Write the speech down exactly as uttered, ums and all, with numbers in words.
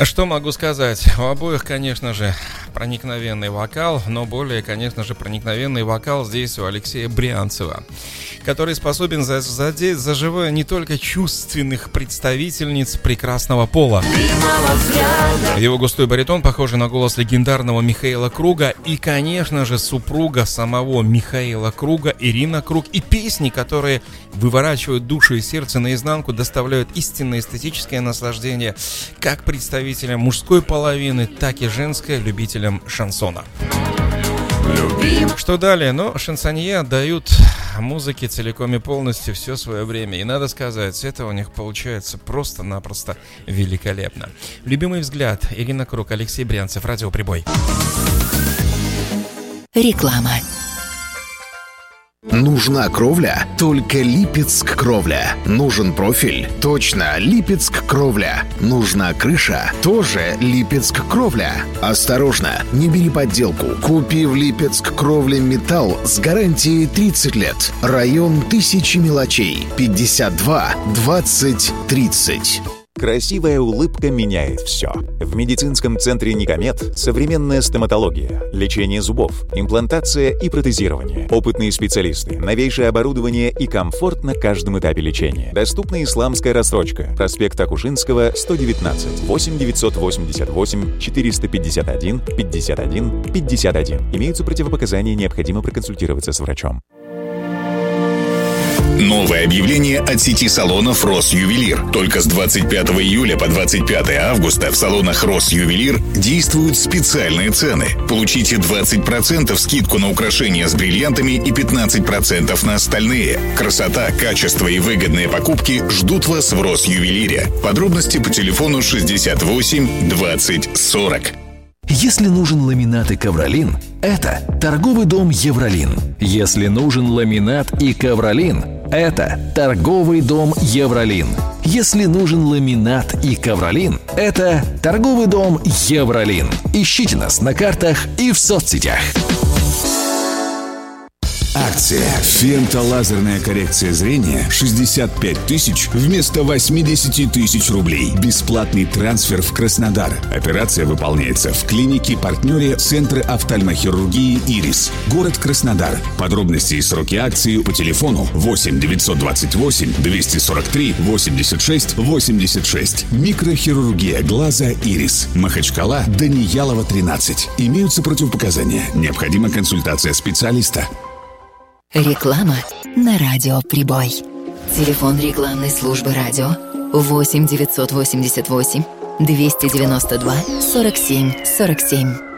Что могу сказать? У обоих, конечно же, проникновенный вокал, но более, конечно же, проникновенный вокал здесь у Алексея Брянцева, который способен задеть за живое не только чувственных представительниц прекрасного пола. Его густой баритон, похожий на голос легендарного Михаила Круга, и, конечно же, супруга самого Михаила Круга, Ирина Круг, и песни, которые выворачивают душу и сердце наизнанку, доставляют истинное эстетическое наслаждение как представителям мужской половины, так и женской, любителям шансона. Что далее? Ну, шансонье отдают музыке целиком и полностью все свое время. И надо сказать, это у них получается просто-напросто великолепно. Любимый взгляд. Ирина Круг, Алексей Брянцев, радиоприбой. Реклама. Нужна кровля? Только Липецк кровля. Нужен профиль? Точно, Липецк кровля. Нужна крыша? Тоже Липецк кровля. Осторожно, не бери подделку. Купи в Липецк кровля металл с гарантией тридцать лет. Район Тысячи мелочей. пятьдесят два двадцать тридцать. Красивая улыбка меняет все. В медицинском центре Никомед современная стоматология, лечение зубов, имплантация и протезирование. Опытные специалисты, новейшее оборудование и комфорт на каждом этапе лечения. Доступна исламская рассрочка. Проспект Акушинского, сто девятнадцать. восемь девятьсот восемьдесят восемь четыреста пятьдесят один пятьдесят один пятьдесят один. Имеются противопоказания, необходимо проконсультироваться с врачом. Новое объявление от сети салонов «Россювелир». Только с двадцать пятого июля по двадцать пятое августа в салонах «Россювелир» действуют специальные цены. Получите двадцать процентов скидку на украшения с бриллиантами и пятнадцать процентов на остальные. Красота, качество и выгодные покупки ждут вас в «Россювелире». Подробности по телефону шестьдесят восемь двадцать сорок. Если нужен ламинат и ковролин, это торговый дом «Евролин». Если нужен ламинат и ковролин, это торговый дом «Евролин». Если нужен ламинат и ковролин, это торговый дом «Евролин». Ищите нас на картах и в соцсетях. Акция «Фемтолазерная коррекция зрения» шестьдесят пять тысяч вместо восемьдесят тысяч рублей. Бесплатный трансфер в Краснодар. Операция выполняется в клинике-партнере Центра офтальмохирургии «Ирис». Город Краснодар. Подробности и сроки акции по телефону восемь девятьсот двадцать восемь двести сорок три восемьдесят шесть восемьдесят шесть. Микрохирургия глаза «Ирис». Махачкала, Даниялова, тринадцать. Имеются противопоказания. Необходима консультация специалиста. Реклама на радио «Прибой». Телефон рекламной службы радио восемь девятьсот восемьдесят восемь двести девяносто два сорок семь сорок семь.